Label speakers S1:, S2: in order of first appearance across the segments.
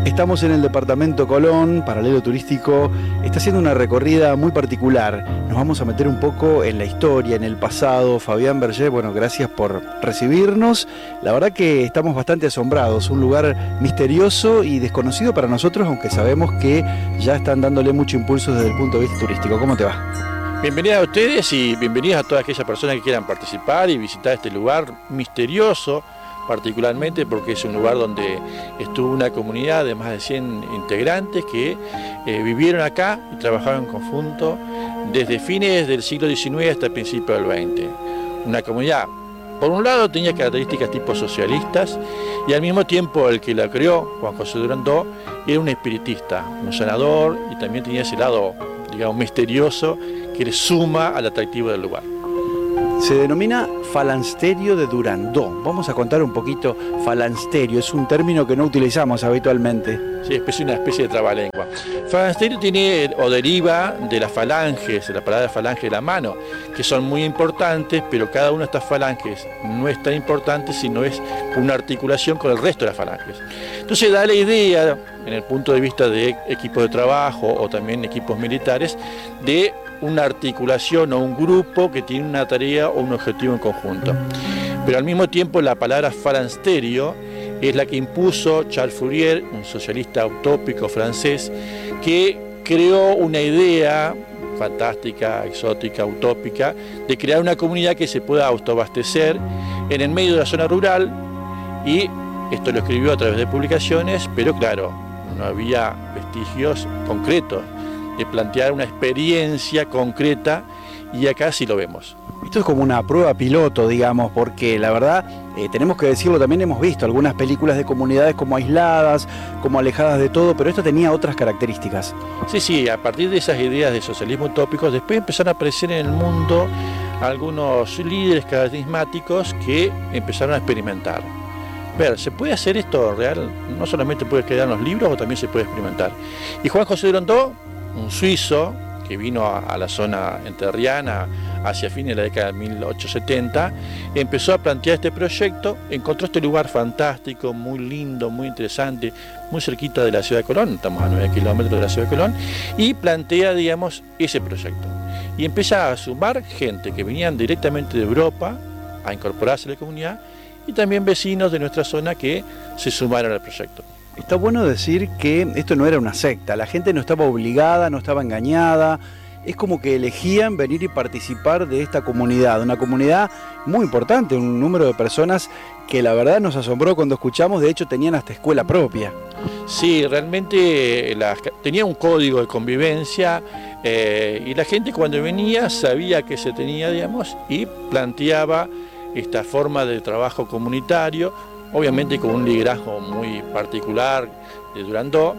S1: Estamos en el departamento Colón, Paralelo Turístico está haciendo una recorrida muy particular. Nos vamos a meter un poco en la historia, en el pasado. Fabián Berger, bueno, gracias por recibirnos. La verdad que estamos bastante asombrados, un lugar misterioso y desconocido para nosotros, aunque sabemos que ya están dándole mucho impulso desde el punto de vista turístico. ¿Cómo te va?
S2: Bienvenidas a ustedes y bienvenidas a todas aquellas personas que quieran participar y visitar este lugar misterioso, particularmente porque es un lugar donde estuvo una comunidad de más de 100 integrantes que vivieron acá y trabajaron en conjunto desde fines del siglo XIX hasta el principio del XX. Una comunidad, por un lado, tenía características tipo socialistas y al mismo tiempo el que la creó, Juan José Durandó, era un espiritista, un sanador y también tenía ese lado, digamos, misterioso que le suma al atractivo del lugar.
S1: Se denomina falansterio de Durandó. Vamos a contar un poquito. Falansterio es un término que no utilizamos habitualmente.
S2: Sí, es una especie de trabalengua. Falansterio tiene o deriva de las falanges, de la palabra falange de la mano, que son muy importantes, pero cada una de estas falanges no es tan importante, sino es una articulación con el resto de las falanges. Entonces da la idea, en el punto de vista de equipos de trabajo o también equipos militares, de una articulación o un grupo que tiene una tarea o un objetivo en conjunto. Pero al mismo tiempo la palabra falansterio es la que impuso Charles Fourier, un socialista utópico francés, que creó una idea fantástica, exótica, utópica, de crear una comunidad que se pueda autoabastecer en el medio de la zona rural, y esto lo escribió a través de publicaciones, pero claro, no había vestigios concretos de plantear una experiencia concreta, y acá sí lo vemos.
S1: Esto es como una prueba piloto, digamos, porque la verdad, tenemos que decirlo, también hemos visto algunas películas de comunidades como aisladas, como alejadas de todo, pero esto tenía otras características.
S2: Sí, a partir de esas ideas de socialismo utópicos, después empezaron a aparecer en el mundo algunos líderes carismáticos que empezaron a experimentar. Ver, ¿se puede hacer esto real? No solamente puede quedar en los libros, o también se puede experimentar. Y Juan José Durandó, un suizo que vino a la zona entrerriana hacia fines de la década de 1870, empezó a plantear este proyecto, encontró este lugar fantástico, muy lindo, muy interesante, muy cerquita de la ciudad de Colón, estamos a 9 kilómetros de la ciudad de Colón, y plantea, digamos, ese proyecto. Y empieza a sumar gente que venían directamente de Europa a incorporarse a la comunidad, y también vecinos de nuestra zona que se sumaron al proyecto.
S1: Está bueno decir que esto no era una secta, la gente no estaba obligada, no estaba engañada, es como que elegían venir y participar de esta comunidad, una comunidad muy importante, un número de personas que la verdad nos asombró cuando escuchamos, de hecho tenían hasta escuela propia.
S2: Sí, realmente tenía un código de convivencia y la gente cuando venía sabía que se tenía, digamos, y planteaba esta forma de trabajo comunitario, obviamente con un liderazgo muy particular de Durandó,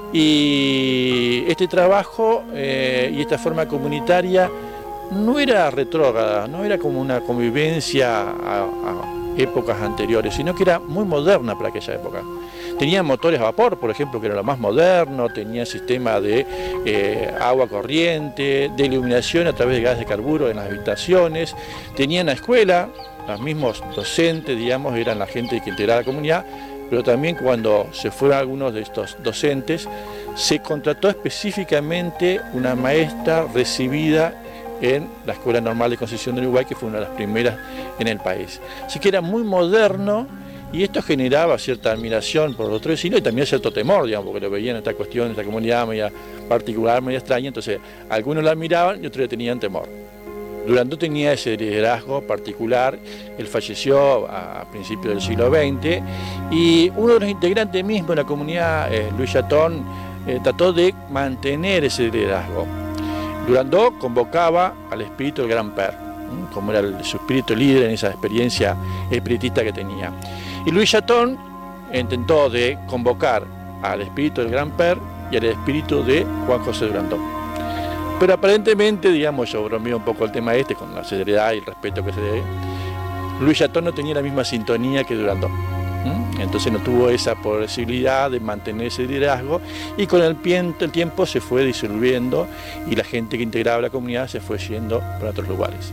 S2: y este trabajo y esta forma comunitaria no era retrógrada, no era como una convivencia a épocas anteriores, sino que era muy moderna para aquella época. Tenía motores a vapor, por ejemplo, que era lo más moderno, tenía sistema de agua corriente, de iluminación a través de gas de carburo en las habitaciones, tenían la escuela. Los mismos docentes, digamos, eran la gente que integraba la comunidad, pero también cuando se fueron algunos de estos docentes, se contrató específicamente una maestra recibida en la Escuela Normal de Concepción del Uruguay, que fue una de las primeras en el país. Así que era muy moderno, y esto generaba cierta admiración por los otros vecinos y también cierto temor, digamos, porque lo veían esta cuestión, esta comunidad media particular, media extraña, entonces algunos la admiraban y otros le tenían temor. Durandó tenía ese liderazgo particular, él falleció a principios del siglo XX, y uno de los integrantes mismos de la comunidad, Luis Chatón, trató de mantener ese liderazgo. Durandó convocaba al espíritu del Gran Père, como era su espíritu líder en esa experiencia espiritista que tenía. Y Luis Chatón intentó de convocar al espíritu del Gran Père y al espíritu de Juan José Durandó. Pero aparentemente, digamos, yo bromeo un poco el tema este con la seriedad y el respeto que se debe, Luis Chatón no tenía la misma sintonía que Durandó. Entonces no tuvo esa posibilidad de mantener ese liderazgo, y con el tiempo se fue disolviendo y la gente que integraba la comunidad se fue yendo para otros lugares.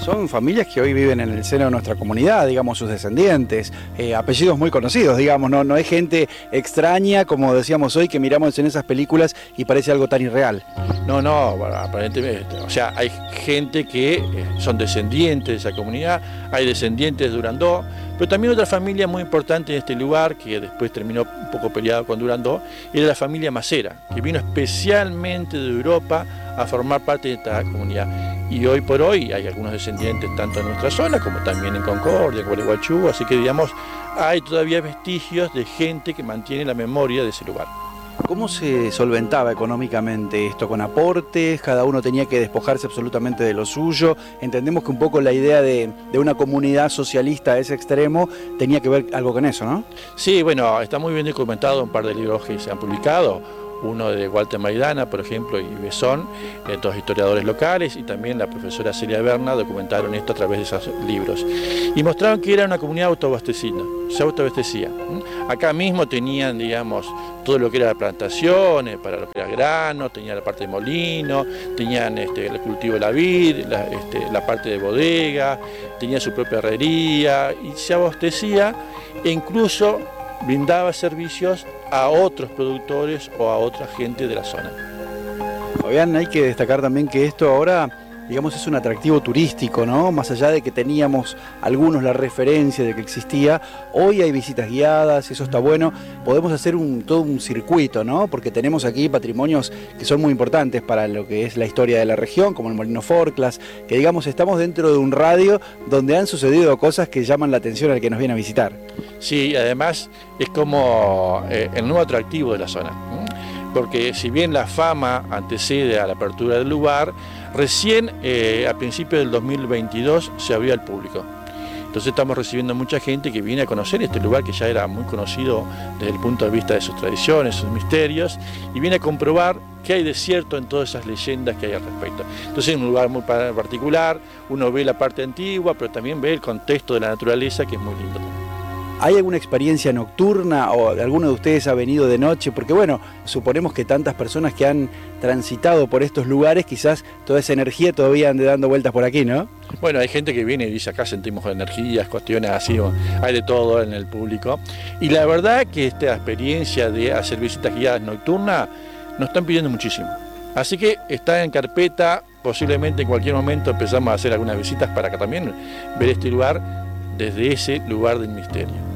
S1: Son familias que hoy viven en el seno de nuestra comunidad, digamos, sus descendientes, apellidos muy conocidos, digamos, no es gente extraña, como decíamos hoy, que miramos en esas películas y parece algo tan irreal.
S2: No, bueno, aparentemente, o sea, hay gente que son descendientes de esa comunidad, hay descendientes de Durandó, pero también otra familia muy importante en este lugar, que después terminó un poco peleado con Durandó, era la familia Macera, que vino especialmente de Europa a formar parte de esta comunidad. Y hoy por hoy hay algunos descendientes tanto en nuestra zona como también en Concordia, en Gualeguaychú, así que digamos, hay todavía vestigios de gente que mantiene la memoria de ese lugar.
S1: ¿Cómo se solventaba económicamente esto? ¿Con aportes? ¿Cada uno tenía que despojarse absolutamente de lo suyo? Entendemos que un poco la idea de una comunidad socialista a ese extremo tenía que ver algo con eso, ¿no?
S2: Sí, bueno, está muy bien documentado un par de libros que se han publicado. Uno de Walter Maidana, por ejemplo, y Besón, dos historiadores locales, y también la profesora Celia Berna documentaron esto a través de esos libros. Y mostraron que era una comunidad autoabastecida, se autoabastecía. Acá mismo tenían, digamos, todo lo que era plantaciones, para lo que era grano, tenían la parte de molino, tenían el cultivo de la vid, la parte de bodega, tenían su propia herrería, y se abastecía e incluso brindaba servicios a otros productores o a otra gente de la zona.
S1: Fabián, hay que destacar también que esto ahora, digamos, es un atractivo turístico, ¿no? Más allá de que teníamos algunos la referencia de que existía, hoy hay visitas guiadas, y eso está bueno. Podemos hacer todo un circuito, ¿no? Porque tenemos aquí patrimonios que son muy importantes para lo que es la historia de la región, como el Molino Forclas, que digamos estamos dentro de un radio donde han sucedido cosas que llaman la atención al que nos viene a visitar.
S2: Sí, además es como el nuevo atractivo de la zona, porque si bien la fama antecede a la apertura del lugar, recién a principios del 2022 se abrió al público. Entonces estamos recibiendo mucha gente que viene a conocer este lugar que ya era muy conocido desde el punto de vista de sus tradiciones, sus misterios, y viene a comprobar qué hay de cierto en todas esas leyendas que hay al respecto. Entonces es un lugar muy particular, uno ve la parte antigua, pero también ve el contexto de la naturaleza, que es muy lindo también.
S1: ¿Hay alguna experiencia nocturna o alguno de ustedes ha venido de noche? Porque bueno, suponemos que tantas personas que han transitado por estos lugares, quizás toda esa energía todavía ande dando vueltas por aquí, ¿no?
S2: Bueno, hay gente que viene y dice acá sentimos energías, cuestiones así, hay de todo en el público. Y la verdad que esta experiencia de hacer visitas guiadas nocturnas nos están pidiendo muchísimo. Así que está en carpeta, posiblemente en cualquier momento empezamos a hacer algunas visitas para que también ver este lugar desde ese lugar del misterio.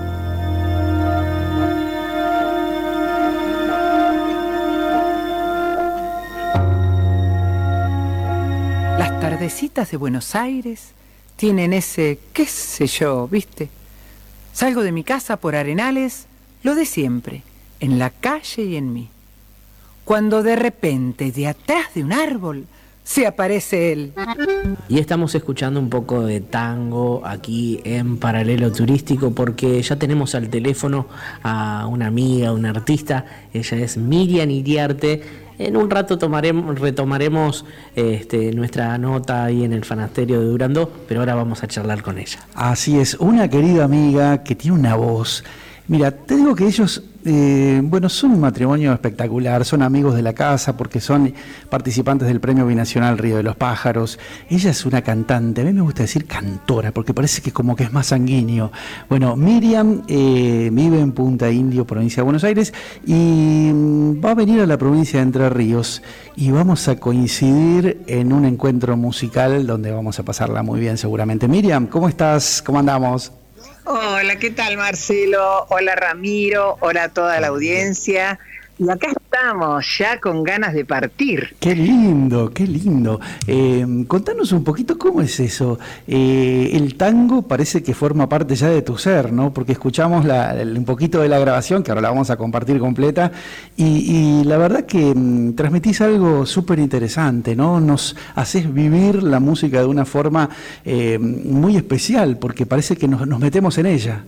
S3: Las tardecitas de Buenos Aires tienen ese, qué sé yo, ¿viste? Salgo de mi casa por Arenales, lo de siempre, en la calle y en mí. Cuando de repente, de atrás de un árbol, se aparece él.
S4: Y estamos escuchando un poco de tango aquí en Paralelo Turístico, porque ya tenemos al teléfono a una amiga, una artista. Ella es Miriam Iriarte. En un rato retomaremos nuestra nota ahí en el Fanasterio de Durandó, pero ahora vamos a charlar con ella.
S1: Así es, una querida amiga que tiene una voz. Mira, te digo que ellos, son un matrimonio espectacular, son amigos de la casa porque son participantes del Premio Binacional Río de los Pájaros. Ella es una cantante, a mí me gusta decir cantora porque parece que como que es más sanguíneo. Bueno, Miriam vive en Punta Indio, provincia de Buenos Aires, y va a venir a la provincia de Entre Ríos y vamos a coincidir en un encuentro musical donde vamos a pasarla muy bien seguramente. Miriam, ¿cómo estás? ¿Cómo andamos?
S5: Hola, ¿qué tal, Marcelo? Hola, Ramiro. Hola a toda la audiencia. Y acá estamos, ya con ganas de partir.
S1: Qué lindo, qué lindo. Contanos un poquito cómo es eso. El tango parece que forma parte ya de tu ser, ¿no? Porque escuchamos un poquito de la grabación, que ahora la vamos a compartir completa, y la verdad que transmitís algo súper interesante, ¿no? Nos haces vivir la música de una forma muy especial, porque parece que nos metemos en ella.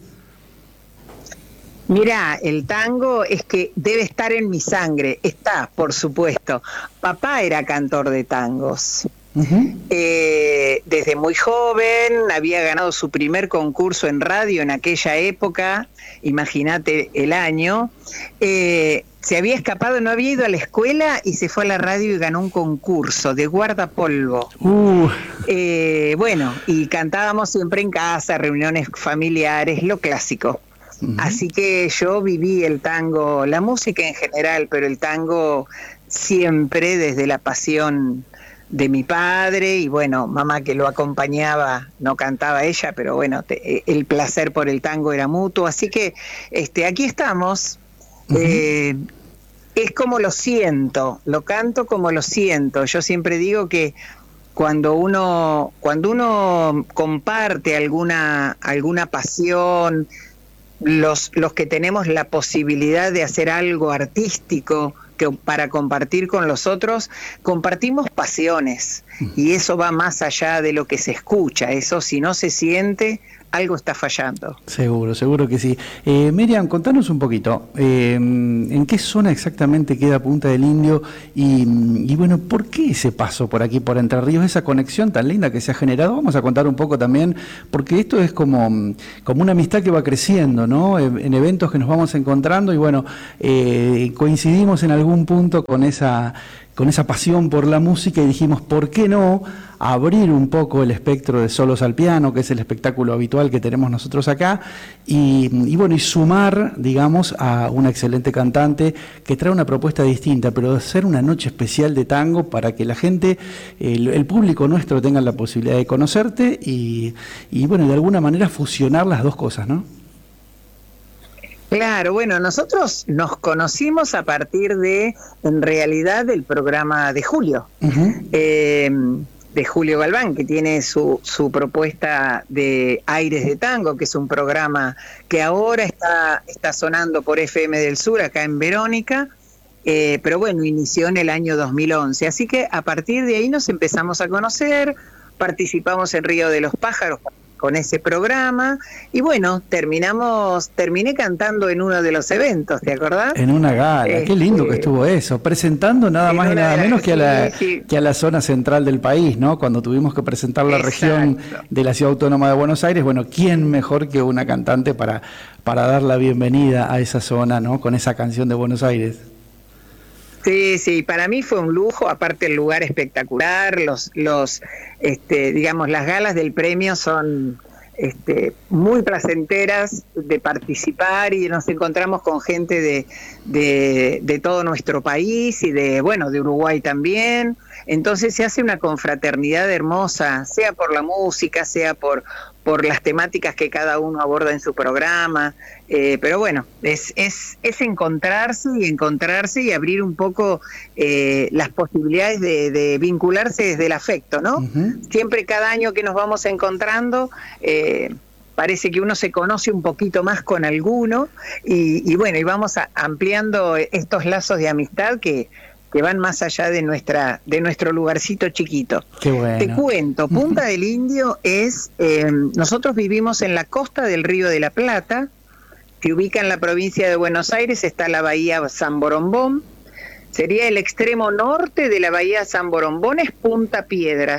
S5: Mira, el tango es que debe estar en mi sangre, está, por supuesto. Papá era cantor de tangos. Uh-huh. Desde muy joven había ganado su primer concurso en radio en aquella época, imagínate el año. se había escapado, no había ido a la escuela y se fue a la radio y ganó un concurso de guardapolvo. Bueno, y cantábamos siempre en casa, reuniones familiares, lo clásico. Así que yo viví el tango, la música en general, pero el tango siempre desde la pasión de mi padre y bueno, mamá que lo acompañaba, no cantaba ella, pero bueno, el placer por el tango era mutuo. Así que aquí estamos. Es como lo siento, lo canto como lo siento. Yo siempre digo que cuando uno comparte alguna pasión, los que tenemos la posibilidad de hacer algo artístico para compartir con los otros, compartimos pasiones y eso va más allá de lo que se escucha. Eso, si no se siente, algo está fallando.
S1: Seguro que sí. Miriam, contanos un poquito, ¿en qué zona exactamente queda Punta del Indio? Y bueno, ¿por qué ese paso por aquí, por Entre Ríos, esa conexión tan linda que se ha generado? Vamos a contar un poco también, porque esto es como una amistad que va creciendo, ¿no? En eventos que nos vamos encontrando y bueno, coincidimos en algún punto con esa pasión por la música y dijimos, ¿por qué no abrir un poco el espectro de solos al piano, que es el espectáculo habitual que tenemos nosotros acá, y bueno, y sumar, digamos, a una excelente cantante que trae una propuesta distinta, pero hacer una noche especial de tango para que la gente, el público nuestro tenga la posibilidad de conocerte y bueno, de alguna manera fusionar las dos cosas, ¿no?
S5: Claro, bueno, nosotros nos conocimos a partir en realidad, del programa de Julio, de Julio Galván, que tiene su propuesta de Aires de Tango, que es un programa que ahora está sonando por FM del Sur, acá en Verónica, pero bueno, inició en el año 2011, así que a partir de ahí nos empezamos a conocer, participamos en Río de los Pájaros con ese programa y bueno, terminé cantando en uno de los eventos, ¿te acordás?
S1: En una gala, qué lindo que estuvo eso, presentando nada más y nada menos que a la zona central del país, ¿no? Cuando tuvimos que presentar la región de la Ciudad Autónoma de Buenos Aires, bueno, ¿quién mejor que una cantante para dar la bienvenida a esa zona, ¿no? Con esa canción de Buenos Aires.
S5: Sí, para mí fue un lujo, aparte el lugar espectacular, digamos, las galas del premio son muy placenteras de participar y nos encontramos con gente de todo nuestro país y de Uruguay también. Entonces se hace una confraternidad hermosa, sea por la música, sea por las temáticas que cada uno aborda en su programa, pero bueno, es encontrarse y abrir un poco las posibilidades de vincularse desde el afecto, ¿no? Siempre cada año que nos vamos encontrando, parece que uno se conoce un poquito más con alguno y bueno, y vamos ampliando estos lazos de amistad que van más allá de nuestro lugarcito chiquito.
S1: Qué bueno.
S5: Te cuento, Punta del Indio nosotros vivimos en la costa del Río de la Plata, se ubica en la provincia de Buenos Aires, está la bahía San Borombón, sería el extremo norte de la bahía San Borombón, es Punta Piedras.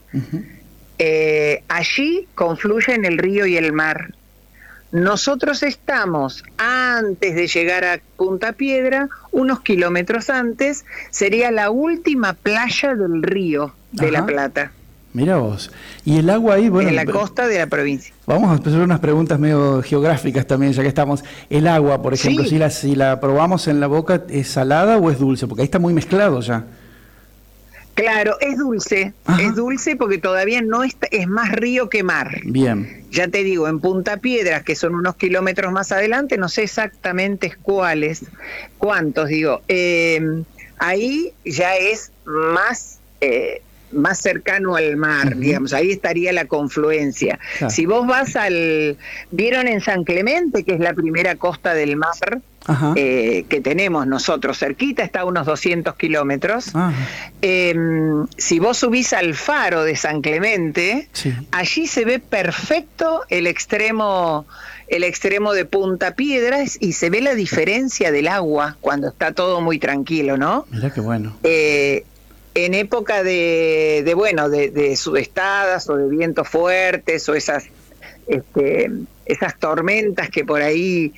S5: Allí confluyen el río y el mar. Nosotros estamos, antes de llegar a Punta Piedra, unos kilómetros antes, sería la última playa del río de la Plata.
S1: Mirá vos. Y el agua ahí, bueno...
S5: En la costa de la provincia.
S1: Vamos a empezar unas preguntas medio geográficas también, ya que estamos. El agua, por ejemplo, sí. si la probamos en la boca, ¿es salada o es dulce? Porque ahí está muy mezclado ya.
S5: Claro, es dulce porque todavía no es más río que mar.
S1: Bien.
S5: Ya te digo, en Punta Piedras, que son unos kilómetros más adelante, no sé exactamente cuántos, digo. Ahí ya es más cercano al mar, digamos, ahí estaría la confluencia. Claro. Si vos vas ¿vieron en San Clemente, que es la primera costa del mar? Que tenemos nosotros cerquita, está a unos 200 kilómetros. Si vos subís al faro de San Clemente, sí, allí se ve perfecto el extremo de Punta Piedras y se ve la diferencia del agua cuando está todo muy tranquilo, ¿no?
S1: Mirá qué bueno.
S5: En época de sudestadas o de vientos fuertes o esas tormentas que por ahí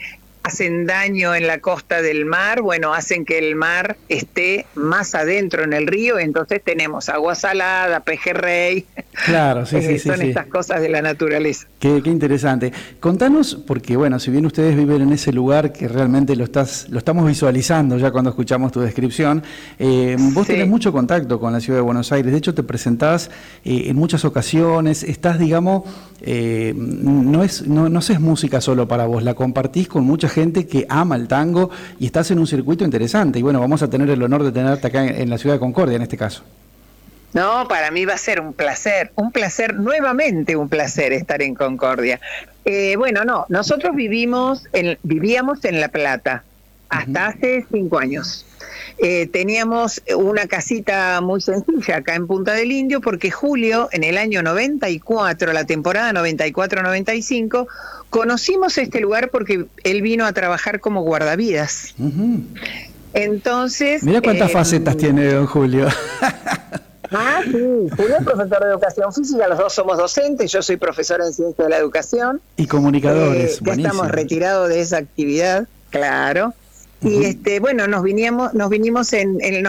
S5: hacen daño en la costa del mar, bueno, hacen que el mar esté más adentro en el río, entonces tenemos agua salada, pejerrey.
S1: Claro, sí,
S5: son estas cosas de la naturaleza.
S1: Qué interesante. Contanos, porque bueno, si bien ustedes viven en ese lugar que realmente lo estamos visualizando ya cuando escuchamos tu descripción, vos tenés mucho contacto con la ciudad de Buenos Aires, de hecho te presentás en muchas ocasiones, estás, digamos, no haces música solo para vos, la compartís con mucha gente que ama el tango y estás en un circuito interesante. Y bueno, vamos a tener el honor de tenerte acá en la ciudad de Concordia en este caso.
S5: No, para mí va a ser un placer, nuevamente un placer estar en Concordia. Nosotros vivíamos en La Plata hasta hace 5 años. Teníamos una casita muy sencilla acá en Punta del Indio porque Julio, en el año 94, la temporada 94-95, conocimos este lugar porque él vino a trabajar como guardavidas. Entonces...
S1: Mirá cuántas facetas tiene don Julio.
S5: Sí, Julio es profesor de educación física, los dos somos docentes, yo soy profesora en ciencia de la educación.
S1: Y comunicadores,
S5: ya estamos retirados de esa actividad, claro. Y nos vinimos en el